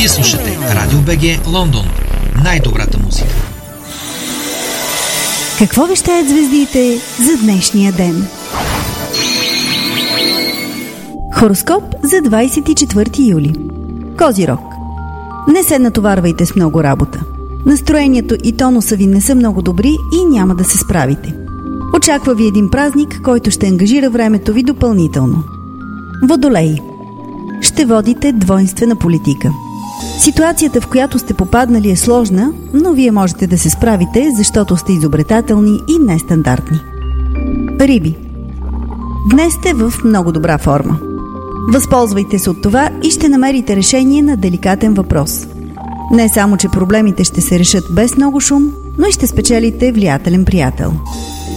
Вие слушате Радио БГ Лондон. Най-добрата музика. Какво вещаят звездите за днешния ден? Хороскоп за 24 юли. Козирог. Не се натоварвайте с много работа. Настроението и тонуса ви не са много добри и няма да се справите. Очаква ви един празник, който ще ангажира времето ви допълнително. Водолей. Ще водите двойствена политика. Ситуацията, в която сте попаднали, е сложна, но вие можете да се справите, защото сте изобретателни и нестандартни. Риби. Днес сте в много добра форма. Възползвайте се от това и ще намерите решение на деликатен въпрос. Не само, че проблемите ще се решат без много шум, но и ще спечелите влиятелен приятел.